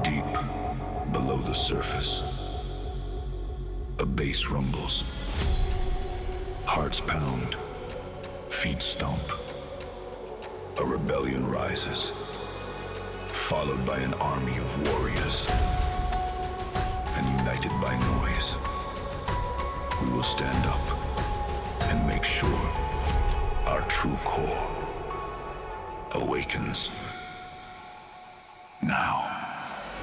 Deep below the surface, a bass rumbles. Hearts pound, feet stomp. A rebellion rises, followed by an army of warriors. And united by noise, we will stand up and make sure our true core awakens now.